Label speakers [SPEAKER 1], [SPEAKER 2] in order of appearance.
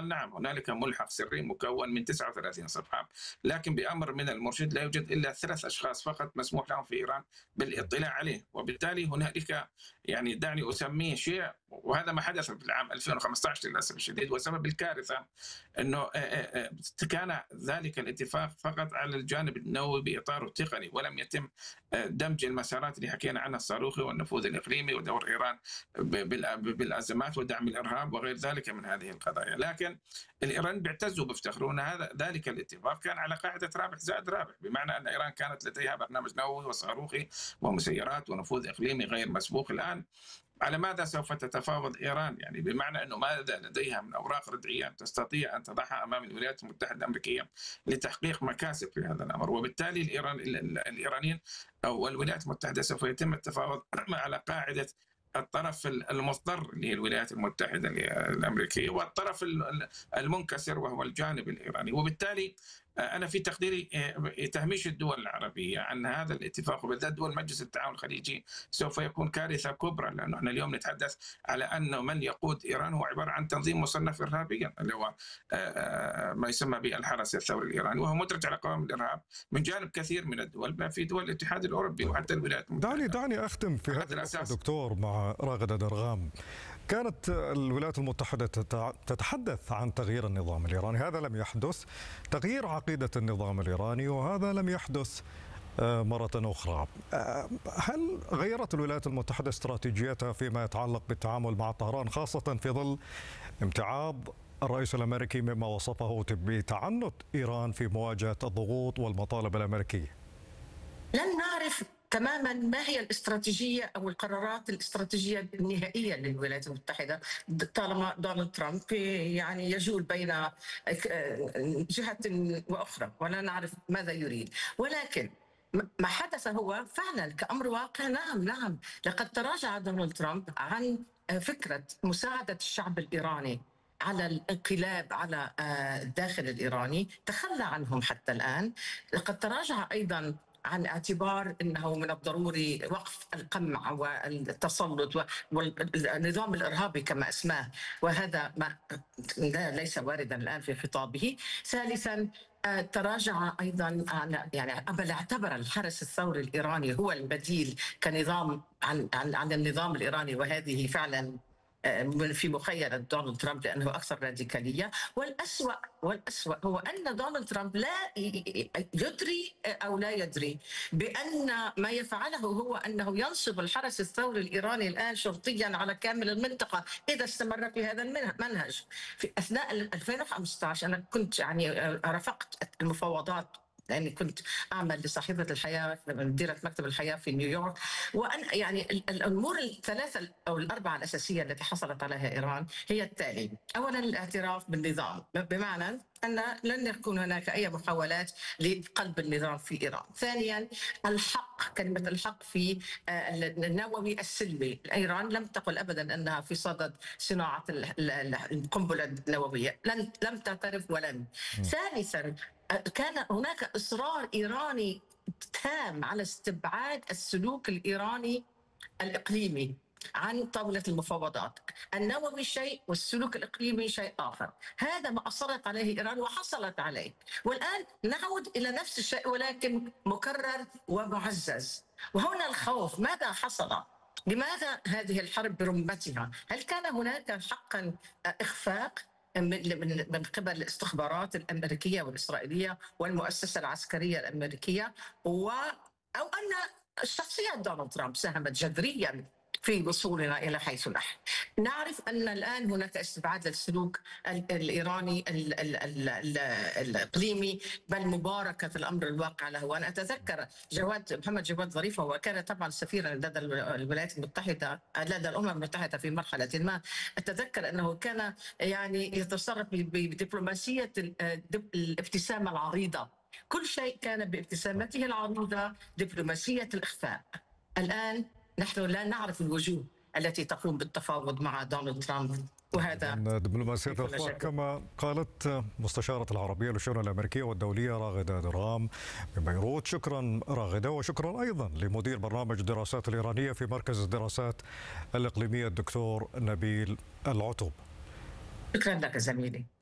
[SPEAKER 1] إيران نعم هنالك ملحق سري مكون من 39 صفحة، لكن بأمر من المرشد لا يوجد إلا 3 أشخاص فقط مسموح لهم في إيران بالاطلاع عليه، وبالتالي هنالك يعني دعني أسميه شيء، وهذا ما حدث في العام 2015 للأسف الشديد. وسبب الكارثة أنه كان ذلك الاتفاق فقط على الجانب النووي بإطاره التقني، ولم يتم دمج المسارات اللي حكينا عنها الصاروخي والنفوذ الإقليمي ودور إيران بالأزمات ودعم الإرهاب وغير ذلك من هذه القضايا. لكن الإيران بيعتزوا بيفتخرون ذلك الاتفاق كان على قاعدة رابح زائد رابح، بمعنى أن إيران كانت لديها برنامج نووي وصاروخي ومسيرات ونفوذ إقليمي غير مسبوق. الآن على ماذا سوف تتفاوض إيران؟ يعني بمعنى أنه ماذا لديها من أوراق ردعية تستطيع أن تضعها أمام الولايات المتحدة الأمريكية لتحقيق مكاسب في هذا الأمر. وبالتالي الإيرانيين أو الولايات المتحدة سوف يتم التفاوض على قاعدة الطرف المضطر اللي هي الولايات المتحدة الأمريكية، والطرف المنكسر وهو الجانب الإيراني. وبالتالي أنا في تقديري تهميش الدول العربية عن هذا الاتفاق وبالذات دول مجلس التعاون الخليجي سوف يكون كارثة كبرى، لأنه احنا اليوم نتحدث على أنه من يقود إيران هو عبارة عن تنظيم مصنف إرهابيا اللي هو ما يسمى بالحرس الثوري الإيراني، وهو مدرج على قوائم الإرهاب من جانب كثير من الدول، في دول الاتحاد الأوروبي وحتى الولايات المتحدة.
[SPEAKER 2] دعني أختم في هذا الأساس دكتور مع راغد درغام. كانت الولايات المتحدة تتحدث عن تغيير النظام الإيراني، هذا لم يحدث، تغيير عقيدة النظام الإيراني وهذا لم يحدث مرة أخرى. هل غيرت الولايات المتحدة استراتيجيتها فيما يتعلق بالتعامل مع طهران، خاصة في ظل امتعاض الرئيس الأمريكي مما وصفه بتعنت إيران في مواجهة الضغوط والمطالب الأمريكية؟
[SPEAKER 3] لن نعرف تماما ما هي الاستراتيجية أو القرارات الاستراتيجية النهائية للولايات المتحدة طالما دونالد ترامب يعني يجول بين جهة وأخرى ولا نعرف ماذا يريد. ولكن ما حدث هو فعلا كأمر واقع. نعم لقد تراجع دونالد ترامب عن فكرة مساعدة الشعب الإيراني على الانقلاب على الداخل الإيراني، تخلى عنهم حتى الآن. لقد تراجع أيضا عن اعتبار أنه من الضروري وقف القمع والتسلط والنظام الإرهابي كما اسماه، وهذا ما ليس واردا الآن في خطابه. ثالثا تراجع أيضا بل اعتبر الحرس الثوري الإيراني هو البديل كنظام عن النظام الإيراني، وهذه فعلا في مخيلة دونالد ترامب لأنه أكثر راديكالية. والأسوأ هو أن دونالد ترامب لا يدري أو لا يدري بأن ما يفعله هو أنه ينصب الحرس الثوري الإيراني الآن شرطيا على كامل المنطقة إذا استمر في هذا المنهج. في أثناء 2015 أنا كنت رافقت المفاوضات لأني كنت أعمل لصحيفة الحياة مديرة مكتب الحياة في نيويورك، وأن الأمور الثلاثة أو الأربعة الأساسية التي حصلت عليها إيران هي التالي: أولا الاعتراف بالنظام، بمعنى أن لن يكون هناك أي محاولات لقلب النظام في إيران. ثانيا الحق، كلمة الحق في النووي السلمي. إيران لم تقل أبدا أنها في صدد صناعة القنبلة النووية، لم تعترف ولن. ثالثا كان هناك إصرار إيراني تام على استبعاد السلوك الإيراني الإقليمي عن طاولة المفاوضات. النووي شيء والسلوك الإقليمي شيء آخر. هذا ما أصرت عليه إيران وحصلت عليه، والآن نعود إلى نفس الشيء ولكن مكرر ومعزز. وهنا الخوف، ماذا حصل؟ لماذا هذه الحرب برمتها؟ هل كان هناك حقا إخفاق من قبل الاستخبارات الأمريكية والإسرائيلية والمؤسسة العسكرية الأمريكية، أو أن شخصية دونالد ترامب ساهمت جذريا في وصولنا إلى حيث نحن؟ نعرف أن الآن هناك استبعاد للسلوك الإيراني الإقليمي، بل مباركة الأمر الواقع له. وأنا أتذكر محمد جواد ظريف، هو كان طبعا سفيرا لدى الولايات المتحدة لدى الأمم المتحدة في مرحلة ما. أتذكر أنه كان يتصرف بدبلوماسية الابتسامة العريضة، كل شيء كان بابتسامته العريضة، دبلوماسية الإخفاء. الآن نحن لا نعرف الوجوه التي تقوم بالتفاوض مع دونالد ترامب، وهذا
[SPEAKER 2] دبلوماسية الإخفاء كما قالت مستشارة العربية للشؤون الأمريكية والدولية راغدة درغام من بيروت. شكرا راغدة، وشكرا أيضا لمدير برنامج الدراسات الإيرانية في مركز الدراسات الإقليمية الدكتور نبيل العتوب.
[SPEAKER 3] شكرا لك زميلي.